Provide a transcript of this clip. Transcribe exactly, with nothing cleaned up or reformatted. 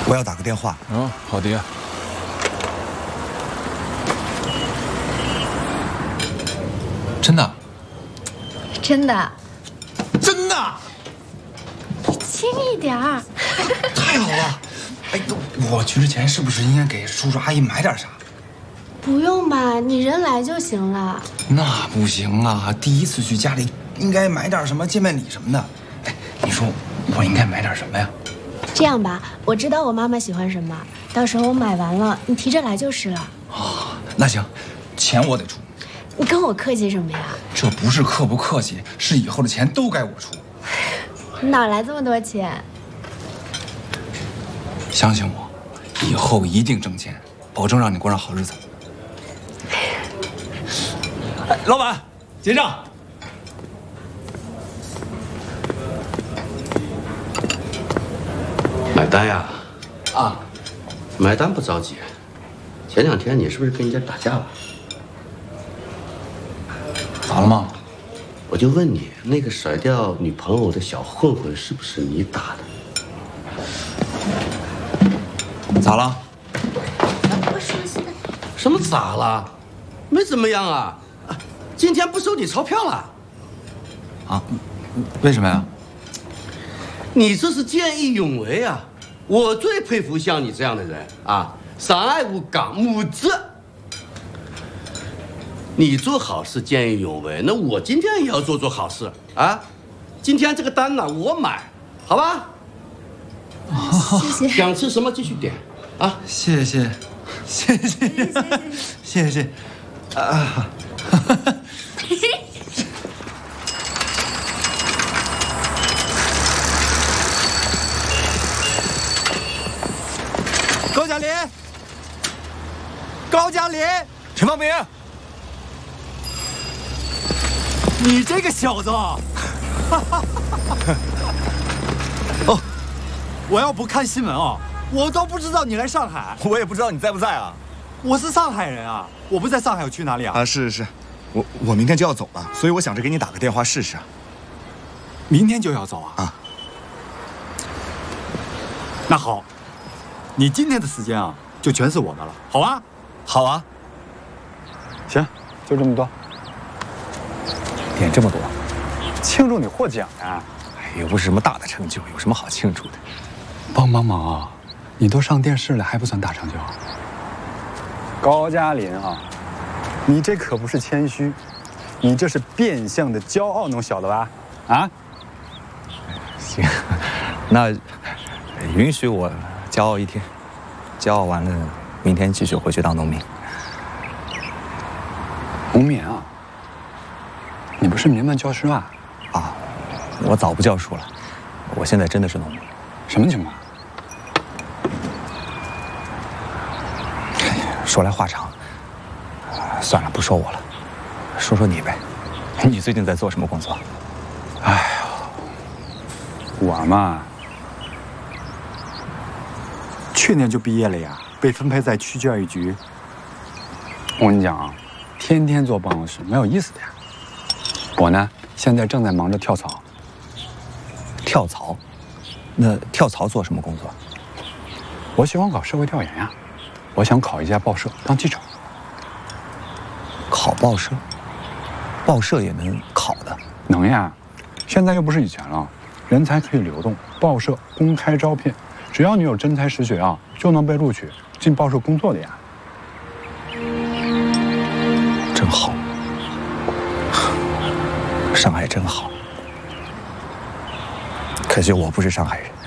我要打个电话。 哦，好的呀。真的？ 真的？ 真的？ 你轻一点儿。 太好了！哎，我去之前是不是应该给叔叔阿姨买点啥？ 不用吧，你人来就行了。 那不行啊，第一次去家里应该买点什么见面礼什么的。哎，你说我应该买点什么呀？ 这样吧，我知道我妈妈喜欢什么，到时候我买完了，你提着来就是了。 哦，那行，钱我得出。 你跟我客气什么呀？ 这不是客不客气，是以后的钱都该我出。 哪来这么多钱？ 相信我，以后一定挣钱，保证让你过上好日子。哎，老板，结账。 买单呀！ 啊， 买单不着急。前两天你是不是跟人家打架了？ 咋了吗？ 我就问你，那个甩掉女朋友的小混混是不是你打的？ 咋了？ 我说现在什么咋了？没怎么样啊。今天不收你钞票了。 啊？为什么呀？ 你这是见义勇为啊！我最佩服像你这样的人啊，上爱无港母子。你做好事见义勇为，那我今天也要做做好事啊！今天这个单呢，我买，好吧？ 谢谢。 想吃什么继续点啊！ 谢谢，谢谢，谢谢，啊！高奖林，高奖林，陈方明，你这个小子！ 哦，我要不看新闻啊，我都不知道你来上海。 我也不知道你在不在啊。 我是上海人啊，我不在上海，我去哪里啊？ 啊，是是是，我我明天就要走了，所以我想着给你打个电话试试。 明天就要走啊？ 啊。 那好，你今天的时间啊，就全是我的了，好吧？ 好啊。 行，就这么多。 点这么多， 庆祝你获奖啊！ 哎，又不是什么大的成就，有什么好庆祝的？ 帮帮忙啊！你都上电视了，还不算大成就？高加林啊，你这可不是谦虚，你这是变相的骄傲，能晓得吧？啊？ 行，那允许我骄傲一天，骄傲完了，明天继续回去当农民。 农民啊？你不是民办教师啊？ 啊，我早不教书了，我现在真的是农民。 什么情况？ 说来话长，算了，不说我了，说说你呗。你最近在做什么工作？ 哎呀，我嘛，去年就毕业了呀，被分配在区教育局。我跟你讲啊，天天坐办公室没有意思的呀。我呢，现在正在忙着跳槽。 跳槽？那跳槽做什么工作？ 我喜欢搞社会调研呀，我想考一家报社当记者。 考报社？报社也能考的？ 能呀，现在又不是以前了，人才可以流动，报社公开招聘，只要你有真才实学啊，就能被录取进报社工作的呀。 真好，上海真好。可惜我不是上海人。